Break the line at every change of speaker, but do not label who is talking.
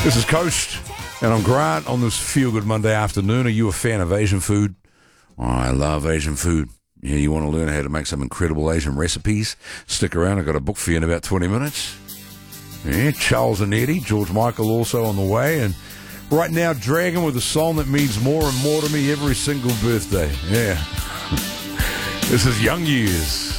This is Coast, and I'm Grant on this feel-good Monday afternoon. Are you a fan of Asian food? Oh, I love Asian food. Yeah, you want to learn how to make some incredible Asian recipes? Stick around. I've got a book for you in about 20 minutes. Yeah, Charles and Eddie, George Michael also on the way, and right now, Dragon with a song that means more and more to me every single birthday. Yeah. This is Young Years.